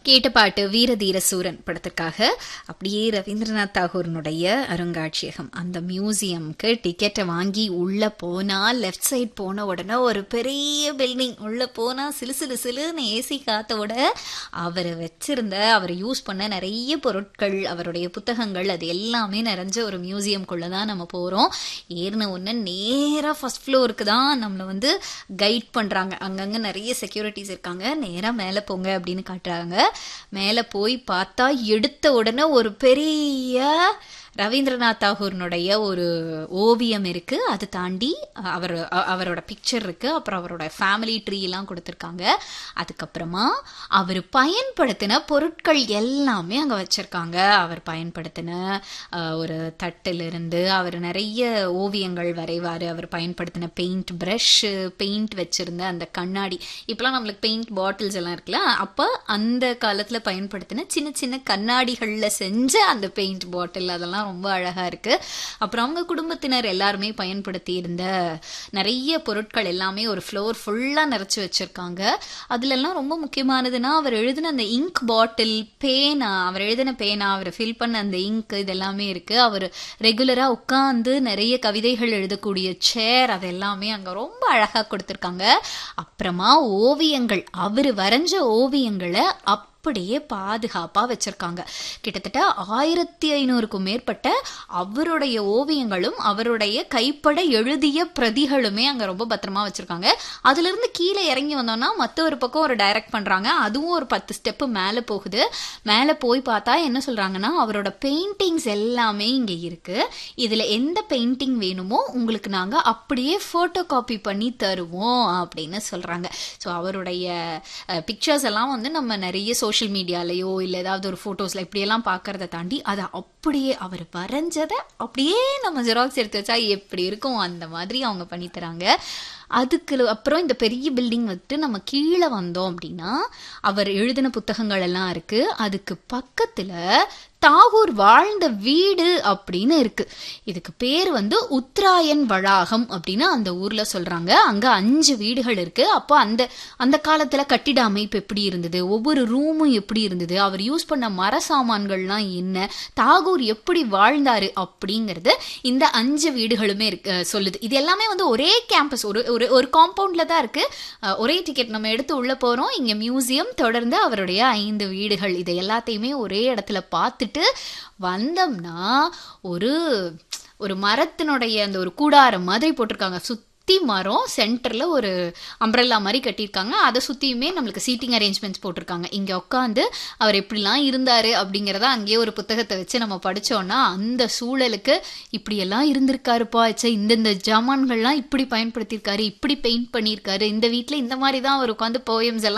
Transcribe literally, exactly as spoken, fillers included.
கேட்ட பாட்டு வீரதீர சூரன் படத்திற்காக. அப்படியே ரவீந்திரநாத் தாகூர்னுடைய அருங்காட்சியகம் அந்த மியூசியம்க்கு டிக்கெட்டை வாங்கி உள்ள போனா, லெஃப்ட் சைட் போன உடனே ஒரு பெரிய பில்டிங். உள்ள போனா சிலு சிலு சிலுன்னு ஏசி காத்தோட அவர் வச்சிருந்த அவர் யூஸ் பண்ண நிறைய பொருட்கள், அவருடைய புத்தகங்கள், அது எல்லாமே நிறைஞ்ச ஒரு மியூசியம்குள்ளதான் நம்ம போறோம். ஏறின உடனே நேரா ஃபர்ஸ்ட் ஃப்ளோருக்கு தான் நம்மளை வந்து கைட் பண்றாங்க. அங்கங்க நிறைய செக்யூரிட்டிஸ் இருக்காங்க. நேரா மேல போங்க அப்படின்னு காட்டுறாங்க. மேல போய் பார்த்தா எடுத்த உடனே ஒரு பெரிய ரவீந்திரநாத் தாகூர்னுடைய ஒரு ஓவியம் இருக்கு. அது தாண்டி அவர் அவரோட பிக்சர் இருக்கு. அப்புறம் அவரோட ஃபேமிலி ட்ரீ எல்லாம் கொடுத்துருக்காங்க. அதுக்கப்புறமா அவர் பயன்படுத்தின பொருட்கள் எல்லாமே அங்க வச்சிருக்காங்க. அவர் பயன்படுத்தின ஒரு தட்டிலிருந்து அவர் நிறைய ஓவியங்கள் வரைவாரு. அவர் பயன்படுத்தின பெயிண்ட் பிரஷ், பெயிண்ட் வச்சிருந்த அந்த கண்ணாடி, இப்பெல்லாம் நம்மளுக்கு பெயிண்ட் பாட்டில்ஸ் எல்லாம் இருக்குல்ல, அப்ப அந்த காலத்துல பயன்படுத்தின சின்ன சின்ன கண்ணாடிகள்ல செஞ்ச அந்த பெயிண்ட் பாட்டில், அதெல்லாம் ரொம்ப அழகா இருக்கு. அப்புறம் அவங்க குடும்பத்தினர் எல்லாருமே பயன்படுத்தி இருந்த நிறைய பொருட்கள் எல்லாமே ஒரு ஃப்ளோர் ஃபுல்லா நிறைச்சு வச்சிருக்காங்க. அதுல எல்லாம் ரொம்ப முக்கியமானதுன்னா அவர் எழுதின அந்த இங்க் பாட்டில், பேனா, அவர் எழுதின பேனா, அவர் ஃபில் பண்ண அந்த இங்க், இதெல்லாமே இருக்கு. அவர் ரெகுலரா உட்கார்ந்து நிறைய கவிதைகள் எழுதக்கூடிய சேர், அது எல்லாமே அங்க ரொம்ப அழகா கொடுத்திருக்காங்க. அப்புறமா ஓவியங்கள், அவர் வரைஞ்ச ஓவியங்களை அப் அப்படியே பாதுகாப்பா வச்சிருக்காங்க. கிட்டத்தட்ட ஆயிரத்தி ஐநூறுக்கும் மேற்பட்ட அவருடைய ஓவியங்களும் அவருடைய கைப்பட எழுதிய பிரதிகளுமே அங்க ரொம்ப பத்திரமா வச்சிருக்காங்க. அதுல இருந்து கீழே இறங்கி வந்தோம்னா மத்த ஒரு பக்கம் ஒரு டைரக்ட் பண்றாங்க. அதுவும் ஒரு பத்து ஸ்டெப் மேல போகுது. மேல போய் பார்த்தா என்ன சொல்றாங்கன்னா, அவரோட பெயிண்டிங்ஸ் எல்லாமே இங்க இருக்கு. இதுல எந்த பெயிண்டிங் வேணுமோ உங்களுக்கு நாங்க அப்படியே போட்டோ காப்பி பண்ணி தருவோம் அப்படின்னு சொல்றாங்க. ஸோ அவருடைய பிக்சர்ஸ் எல்லாம் வந்து நம்ம நிறைய சோஷியல் மீடியாலயோ இல்ல ஏதாவது ஒரு போட்டோஸ்ல இப்படியெல்லாம் பாக்குறத தாண்டி அதை அப்படியே அவர் வரைஞ்சதை அப்படியே நம்ம ஜெராக்ஸ் எடுத்து வச்சா எப்படி இருக்கும், அந்த மாதிரி அவங்க பண்ணி தராங்க. அதுக்கு அப்புறம் இந்த பெரிய பில்டிங் வந்துட்டு நம்ம கீழே வந்தோம் அப்படின்னா அவர் எழுதின புத்தகங்கள் எல்லாம் இருக்கு. அதுக்கு பக்கத்துல தாகூர் வாழ்ந்த வீடு அப்படின்னு இருக்கு. இதுக்கு பேர் வந்து உத்தராயன் வளாகம் அப்படின்னு அந்த ஊர்ல சொல்றாங்க. அங்க அஞ்சு வீடுகள் இருக்கு. அப்போ அந்த அந்த காலத்துல கட்டிட அமைப்பு எப்படி இருந்தது, ஒவ்வொரு ரூமும் எப்படி இருந்தது, அவர் யூஸ் பண்ண மர சாமான்கள்லாம் என்ன, தாகூர் எப்படி வாழ்ந்தாரு அப்படிங்கறது இந்த அஞ்சு வீடுகளுமே இருக்கு சொல்லுது. இது எல்லாமே வந்து ஒரே கேம்பஸ், ஒரு ஒரு காம்பவுண்ட்ல தான் இருக்கு. ஒரே டிக்கெட் நம்ம எடுத்து உள்ள போறோம். இங்க மியூசியம், தொடர்ந்து அவருடைய ஐந்து வீடுகள், இதை எல்லாத்தையுமே ஒரே இடத்துல பார்த்துட்டு வந்தோம்னா ஒரு ஒரு மரத்தினுடைய அந்த ஒரு கூடாரம் மாதிரி போட்டிருக்காங்க. சுத்தி மரம், சென்டர்ல ஒரு அம்ப்ரெல்லா மாதிரி கட்டியிருக்காங்க. அதை சுத்தியுமே நம்மளுக்கு சீட்டிங் அரேஞ்ச்மெண்ட்ஸ் போட்டிருக்காங்க. இங்க உட்காந்து அவர் எப்படிலாம் இருந்தாரு அப்படிங்கறத அங்கேயே ஒரு புத்தகத்தை வச்சு நம்ம படிச்சோம்னா அந்த சூழலுக்கு இப்படி எல்லாம் இருந்திருக்காருப்பா, இந்தந்த ஜாமான்கள்லாம் இப்படி பயன்படுத்தியிருக்காரு, இப்படி பெயிண்ட் பண்ணியிருக்காரு, இந்த வீட்டுல இந்த மாதிரி தான் அவர் உட்காந்து போயம்ஸ் எல்லாம்